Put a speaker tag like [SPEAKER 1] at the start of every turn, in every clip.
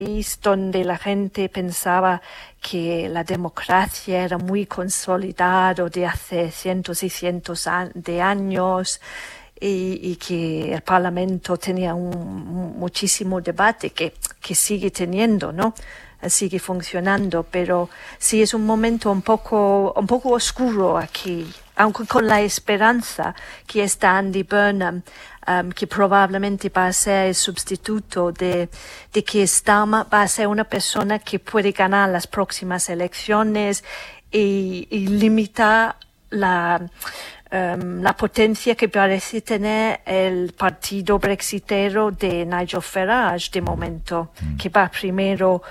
[SPEAKER 1] donde la gente pensaba que la democracia era muy consolidada de hace cientos y cientos de años y que el Parlamento tenía muchísimo debate que sigue teniendo, ¿no? Sigue funcionando, pero sí es un momento un poco oscuro aquí, aunque con la esperanza que está Andy Burnham, que probablemente va a ser el sustituto de que Starmer va a ser una persona que puede ganar las próximas elecciones y limitar la potencia que parece tener el partido brexitero de Nigel Farage de momento, que va primero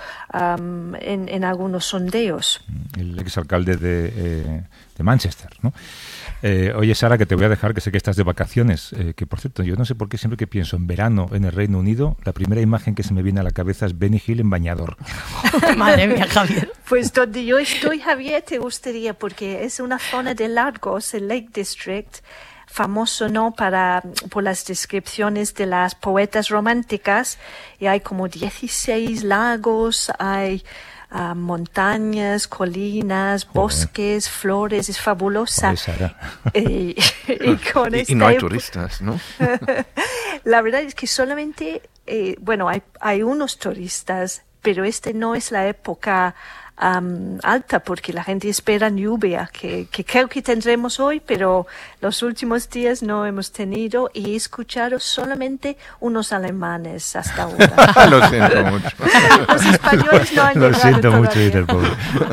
[SPEAKER 1] en algunos sondeos.
[SPEAKER 2] El exalcalde de Manchester, ¿no? Oye, Sara, que te voy a dejar, que sé que estás de vacaciones, que por cierto, yo no sé por qué siempre que pienso en verano en el Reino Unido, la primera imagen que se me viene a la cabeza es Benny Hill en bañador.
[SPEAKER 3] Madre mía, Javier.
[SPEAKER 1] Pues donde yo estoy, Javier, te gustaría, porque es una zona de lagos, el Lake District, famoso, ¿no?, por las descripciones de las poetas románticas, y hay como 16 lagos, hay montañas, colinas, bosques, flores, es fabulosa. Y
[SPEAKER 4] no hay turistas, ¿no?
[SPEAKER 1] La verdad es que solamente, hay unos turistas, pero no es la época alta, porque la gente espera lluvia, que creo que tendremos hoy, pero los últimos días no hemos tenido, y he escuchado solamente unos alemanes hasta ahora.
[SPEAKER 4] Lo siento mucho.
[SPEAKER 1] Los españoles no han llegado.
[SPEAKER 2] Lo siento
[SPEAKER 1] todavía.
[SPEAKER 2] mucho, dice el pobre.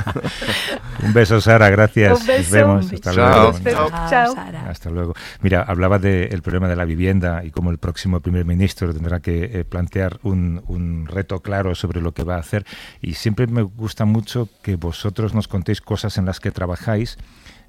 [SPEAKER 2] Un beso, Sara, gracias.
[SPEAKER 1] Un beso.
[SPEAKER 2] Nos vemos. Hasta luego.
[SPEAKER 1] Chao.
[SPEAKER 2] Hasta luego. Mira, hablaba del problema de la vivienda y cómo el próximo primer ministro tendrá que plantear un reto claro sobre lo que va a hacer, y siempre me gusta mucho que vosotros nos contéis cosas en las que trabajáis,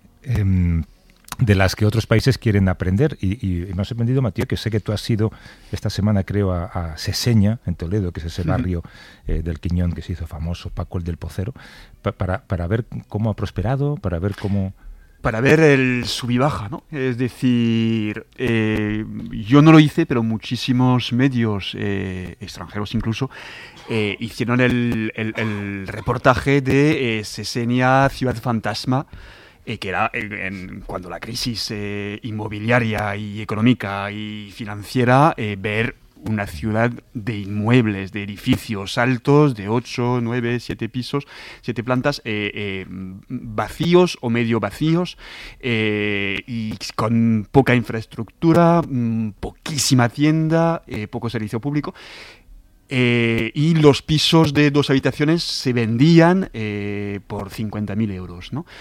[SPEAKER 2] de las que otros países quieren aprender, y me ha sorprendido, Mathieu, que sé que tú has ido esta semana, creo, a Seseña, en Toledo, que es ese barrio del Quiñón que se hizo famoso, Paco el del Pocero, para ver cómo ha prosperado, para ver cómo...
[SPEAKER 5] Para ver el sub y baja, ¿no? Es decir, yo no lo hice, pero muchísimos medios, extranjeros incluso, hicieron el reportaje de Seseña, Ciudad Fantasma, que era cuando la crisis inmobiliaria y económica y financiera, ver una ciudad de inmuebles, de edificios altos, de 8, 9, 7 pisos, 7 plantas, vacíos o medio vacíos, y con poca infraestructura, poquísima tienda, poco servicio público. Y los pisos de 2 habitaciones se vendían por 50.000 euros, ¿no?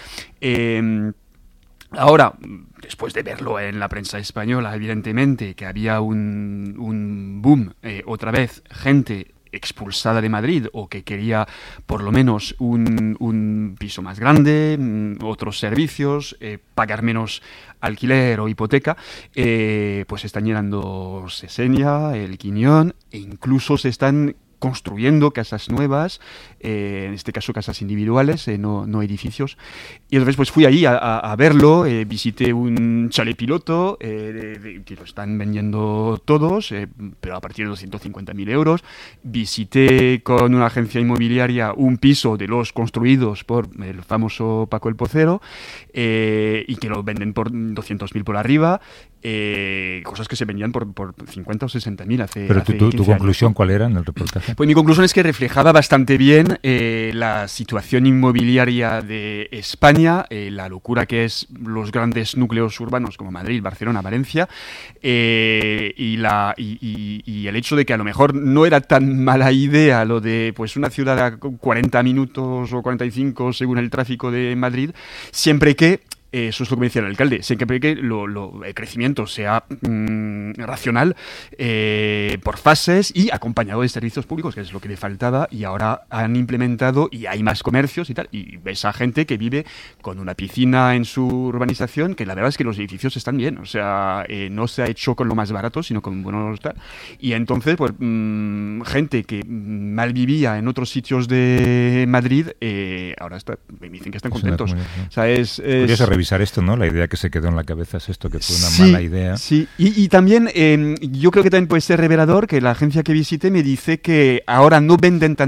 [SPEAKER 5] Ahora, después de verlo en la prensa española, evidentemente, que había un boom, otra vez, gente expulsada de Madrid o que quería por lo menos un piso más grande, otros servicios, pagar menos alquiler o hipoteca, pues están llenando Seseña, el Quiñón, e incluso se están construyendo casas nuevas, en este caso casas individuales, no edificios. Y entonces pues fui ahí a verlo, visité un chalet piloto, que lo están vendiendo todos, pero a partir de 250.000 euros. Visité con una agencia inmobiliaria un piso de los construidos por el famoso Paco el Pocero, y que lo venden por 200.000 por arriba. Cosas que se vendían por 50 o 60.000 hace.
[SPEAKER 2] Pero
[SPEAKER 5] hace
[SPEAKER 2] tu
[SPEAKER 5] 15
[SPEAKER 2] conclusión,
[SPEAKER 5] años, ¿no?
[SPEAKER 2] ¿Cuál era en el reportaje?
[SPEAKER 5] Pues mi conclusión es que reflejaba bastante bien la situación inmobiliaria de España, la locura que es los grandes núcleos urbanos como Madrid, Barcelona, Valencia, y el hecho de que a lo mejor no era tan mala idea lo de pues una ciudad a 40 minutos o 45 según el tráfico de Madrid, siempre que eso es lo que me decía el alcalde, siempre que el crecimiento sea racional, por fases y acompañado de servicios públicos, que es lo que le faltaba, y ahora han implementado y hay más comercios y tal, y ves a gente que vive con una piscina en su urbanización, que la verdad es que los edificios están bien, o sea, no se ha hecho con lo más barato, sino con buenos tal, y entonces pues gente que mal vivía en otros sitios de Madrid, ahora me dicen que están contentos. O sea, es
[SPEAKER 2] revisar esto, ¿no? La idea que se quedó en la cabeza es esto, que fue una mala idea.
[SPEAKER 5] Sí, y también yo creo que también puede ser revelador que la agencia que visité me dice que ahora no venden tan